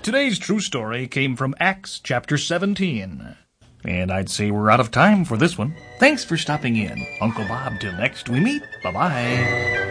Today's true story came from Acts chapter 17. And I'd say we're out of time for this one. Thanks for stopping in. Uncle Bob, till next we meet. Bye-bye.